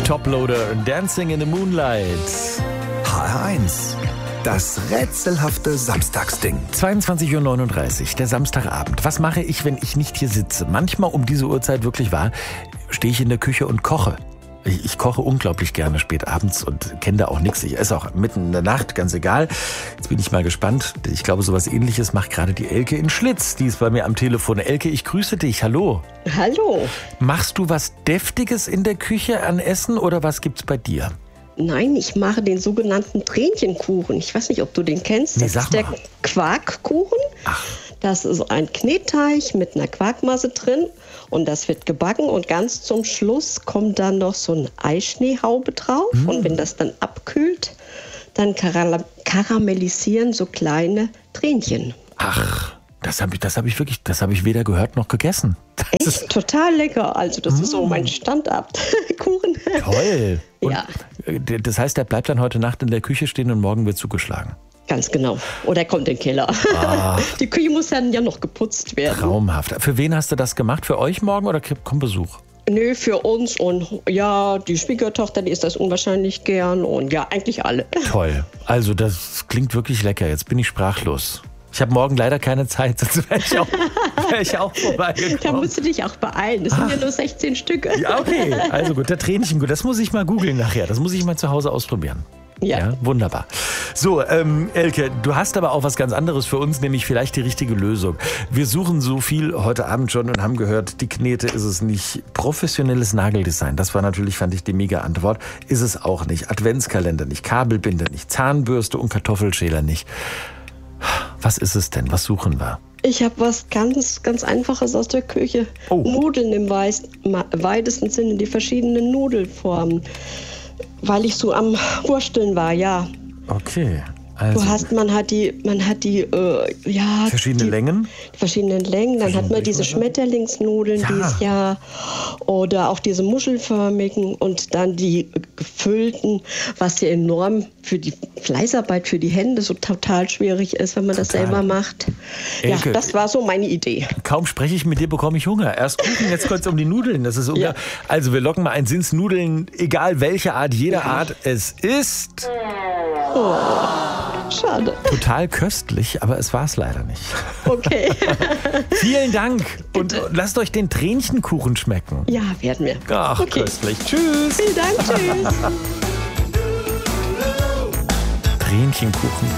Toploader und Dancing in the Moonlight. HR1, das rätselhafte Samstagsding. 22:39 Uhr, der Samstagabend. Was mache ich, wenn ich nicht hier sitze? Manchmal um diese Uhrzeit wirklich wahr, stehe ich in der Küche und koche. Ich koche unglaublich gerne spät abends und kenne da auch nichts. Ich esse auch mitten in der Nacht, ganz egal. Jetzt bin ich mal gespannt. Ich glaube, sowas Ähnliches macht gerade die Elke in Schlitz. Die ist bei mir am Telefon. Elke, ich grüße dich. Hallo. Hallo. Machst du was Deftiges in der Küche an Essen oder was gibt's bei dir? Nein, ich mache den sogenannten Tränchenkuchen. Ich weiß nicht, ob du den kennst. Nee, Das sag ist der mal. Quarkkuchen. Ach. Das ist ein Knetteig mit einer Quarkmasse drin und das wird gebacken und ganz zum Schluss kommt dann noch so eine Eischneehaube drauf und wenn das dann abkühlt, dann karamellisieren so kleine Tränchen. Ach, das habe ich weder gehört noch gegessen. Das ist Echt total lecker. Also das ist so mein Standardkuchen. toll. Und Ja. Das heißt, der bleibt dann heute Nacht in der Küche stehen und morgen wird zugeschlagen. Ganz genau. Oder er kommt in den Keller. Die Küche muss dann ja noch geputzt werden. Traumhaft. Für wen hast du das gemacht? Für euch morgen oder kommt Besuch? Nö, für uns und ja, die Schwiegertochter, die isst das unwahrscheinlich gern und ja, eigentlich alle. Toll. Also das klingt wirklich lecker. Jetzt bin ich sprachlos. Ich habe morgen leider keine Zeit, sonst wäre ich auch Da vorbeigekommen. musst du dich auch beeilen. Das sind ja nur 16 Stücke. Ja, okay. Also gut, der Tränchen, gut. Das muss ich mal googeln nachher. Das muss ich mal zu Hause ausprobieren. Ja. Wunderbar. So, Elke, du hast aber auch was ganz anderes für uns, nämlich vielleicht die richtige Lösung. Wir suchen so viel heute Abend schon und haben gehört, die Knete ist es nicht. Professionelles Nageldesign, das war natürlich, fand ich, die mega Antwort. Ist es auch nicht. Adventskalender nicht, Kabelbinder nicht, Zahnbürste und Kartoffelschäler nicht. Was ist es denn? Was suchen wir? Ich habe was ganz, ganz Einfaches aus der Küche. Oh. Nudeln im weitesten Sinne, die verschiedenen Nudelformen. Weil ich so am Wursteln war, ja. Okay. Also, Man hat die verschiedene Längen? Die verschiedenen Längen. Dann hat man diese Schmetterlingsnudeln, Ja. die es ja, oder auch diese muschelförmigen und dann die gefüllten, was ja enorm für die Fleißarbeit, für die Hände so total schwierig ist, wenn man das Total. selber macht. Elke, Ja, das war so meine Idee. Kaum spreche ich mit dir, bekomme ich Hunger. Erst Kuchen, jetzt kurz um die Nudeln. Das ist Ja. Also wir locken mal ein. Sind's Nudeln, egal welche Art, jeder Art. Es ist Schade. total köstlich, aber es war es leider nicht. Okay. Vielen Dank und lasst euch den Tränchenkuchen schmecken. Ja, werden wir. Ach, Okay. köstlich. Tschüss. Vielen Dank, tschüss. Tränchenkuchen.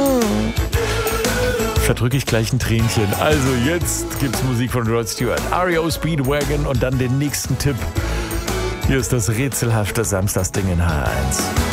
Verdrücke ich gleich ein Tränchen. Also jetzt gibt's Musik von Rod Stewart, REO Speedwagon und dann den nächsten Tipp. Hier ist das rätselhafte Samstagsding in HR1.